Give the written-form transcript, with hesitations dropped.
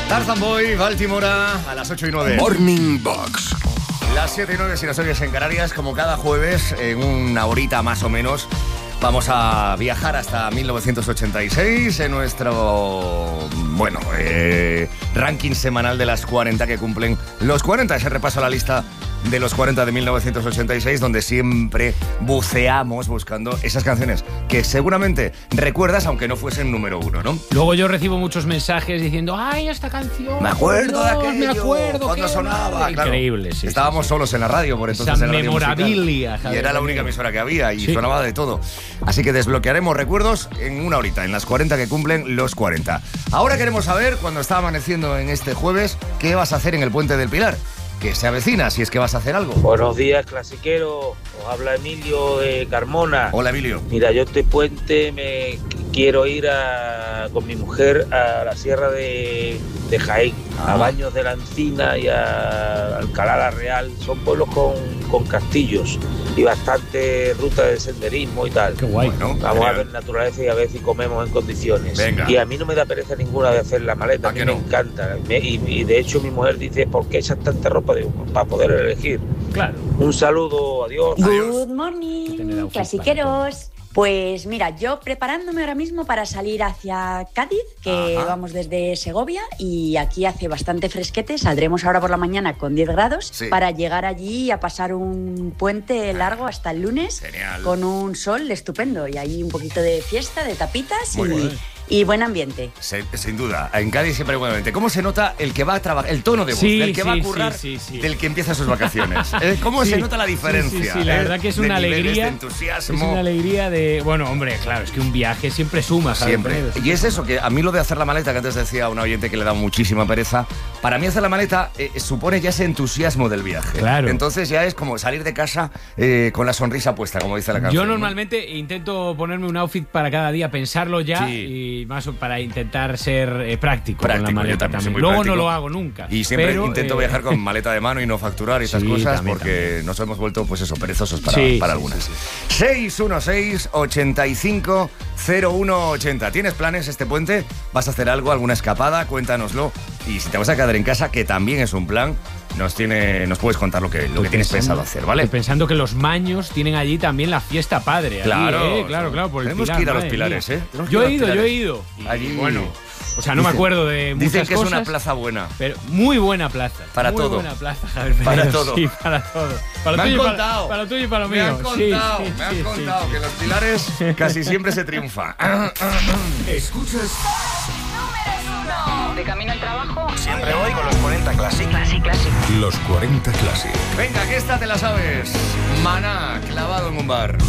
Tarzan Boy, Baltimore, a las 8:09. Morning Box. Las 7:09 si nos oyes en Canarias, como cada jueves, en una horita más o menos, vamos a viajar hasta 1986 en nuestro, ranking semanal de las 40 que cumplen los 40. Ese repaso a la lista de los 40 de 1986, donde siempre buceamos buscando esas canciones que seguramente recuerdas, aunque no fuesen número uno, ¿no? Luego yo recibo muchos mensajes diciendo, ¡ay, esta canción! Me acuerdo de aquello, me acuerdo cuando sonaba. Claro. Increíble, sí. Estábamos solos en la radio, por entonces. Esa en la radio memorabilia. musical, y era la única emisora que había y sí, sonaba de todo. Así que desbloquearemos recuerdos en una horita, en las 40 que cumplen los 40. Ahora queremos saber, cuando está amaneciendo en este jueves, ¿qué vas a hacer en el Puente del Pilar? Que se avecina, si es que vas a hacer algo. Buenos días, clasiquero. Os habla Emilio de Carmona. Hola, Emilio. Mira, yo este puente me quiero ir con mi mujer a la sierra de Jaén, a Baños de la Encina y a Alcalá la Real. Son pueblos con castillos y bastante ruta de senderismo y tal. Qué guay. Bueno, Vamos genial. a ver naturaleza y a ver si comemos en condiciones. Venga. Y a mí no me da pereza ninguna de hacer la maleta, a mí que me no? encanta. Y de hecho mi mujer dice, ¿por qué echas tanta ropa? Digo, para poder elegir. Claro. Un saludo, adiós. Good Tener morning, outfit clasiqueros. Pues mira, yo preparándome ahora mismo para salir hacia Cádiz, que Ajá. vamos desde Segovia y aquí hace bastante fresquete. Saldremos ahora por la mañana con 10 grados Sí. para llegar allí a pasar un puente largo hasta el lunes. Genial. Con un sol estupendo y ahí un poquito de fiesta, de tapitas Muy bien. y buen ambiente. Sin duda, en Cádiz siempre hay buen ambiente. ¿Cómo se nota el que va a trabajar, el tono de voz, Sí, del que va a sí, currar, sí, sí. del que empieza sus vacaciones? ¿Cómo Sí, se nota la diferencia? Sí, la verdad que es De una niveles alegría. de entusiasmo. Es una alegría de... Bueno, hombre, claro, es que un viaje siempre suma, Javier Siempre. Penedo. Y es eso, que a mí lo de hacer la maleta, que antes decía una oyente que le da muchísima pereza, para mí hacer la maleta supone ya ese entusiasmo del viaje. Claro. Entonces ya es como salir de casa con la sonrisa puesta, como dice la canción. Yo ¿no? normalmente intento ponerme un outfit para cada día, pensarlo ya Sí. y más para intentar ser práctico con la Práctico, yo maleta también soy también. muy Luego práctico. no lo hago nunca. Y siempre pero, intento viajar con maleta de mano y no facturar y esas Sí, cosas también, porque nos hemos vuelto, pues eso, perezosos para Sí, algunas. sí. 616-85-0180. ¿Tienes planes este puente? ¿Vas a hacer algo, alguna escapada? Cuéntanoslo. Y si te vas a quedar en casa, que también es un plan, nos puedes contar lo que tienes pensado hacer, ¿vale? Estoy pensando que los Maños tienen allí también la fiesta padre. allí, Claro, claro, por el tenemos Pilar, que ir a los madre Pilares, mía. ¿eh? Tenemos que Yo ir a he los ido. Pilares. Y Allí, bueno, o sea, no me acuerdo de muchas Dicen que cosas. es una plaza buena. Pero muy buena plaza. Para muy todo. buena plaza, Javier Para Penedo, todo. Sí, para todo. Para Me lo han tuyo y contado. para lo tuyo y para lo Me mío. han contado, Sí, me han sí, contado sí. que en los Pilares casi siempre se triunfa. Escuchas De camino al trabajo. Siempre voy con los 40 Classic. Los 40 Classic. Venga, que esta te la sabes. Maná, clavado en un bar.